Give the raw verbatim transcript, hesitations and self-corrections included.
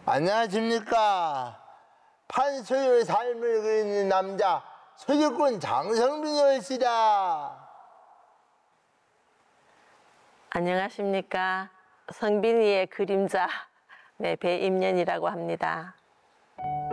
안녕하십니까. 판소유의 삶을 그리는 남자 소유꾼 장성빈이었시다. 안녕하십니까. 성빈이의 그림자 네, 배임년이라고 합니다.